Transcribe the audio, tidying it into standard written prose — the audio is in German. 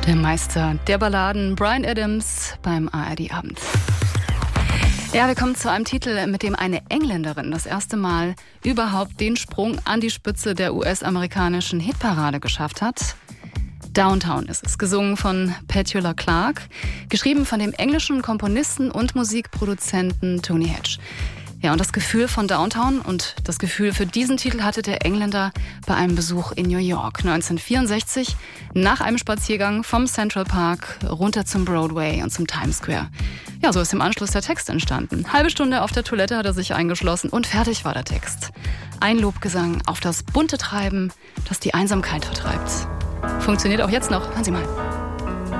Der Meister der Balladen, Bryan Adams, beim ARD-Abend. Ja, wir kommen zu einem Titel, mit dem eine Engländerin das erste Mal überhaupt den Sprung an die Spitze der US-amerikanischen Hitparade geschafft hat. Downtown ist es, gesungen von Petula Clark, geschrieben von dem englischen Komponisten und Musikproduzenten Tony Hatch. Ja, und das Gefühl von Downtown und das Gefühl für diesen Titel hatte der Engländer bei einem Besuch in New York 1964 nach einem Spaziergang vom Central Park runter zum Broadway und zum Times Square. Ja, so ist im Anschluss der Text entstanden. Halbe Stunde auf der Toilette hat er sich eingeschlossen und fertig war der Text. Ein Lobgesang auf das bunte Treiben, das die Einsamkeit vertreibt. Funktioniert auch jetzt noch. Hören Sie mal.